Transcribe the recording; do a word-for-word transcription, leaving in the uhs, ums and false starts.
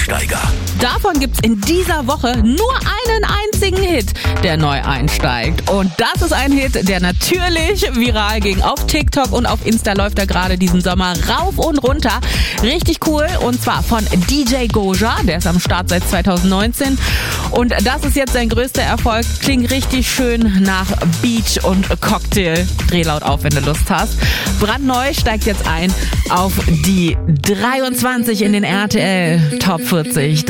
Neueinsteiger. Davon gibt's in dieser Woche nur einen einzigen Hit, der neu einsteigt. Und das ist ein Hit, der natürlich viral ging. Auf TikTok und auf Insta läuft er gerade diesen Sommer rauf und runter. Richtig cool. Und zwar von D J Goja. Der ist am Start seit zweitausendneunzehn. Und das ist jetzt sein größter Erfolg. Klingt richtig schön nach Beach und Cocktail. Dreh laut auf, wenn du Lust hast. Brandneu steigt jetzt ein auf die dreiundzwanzig in den R T L Top vierzig.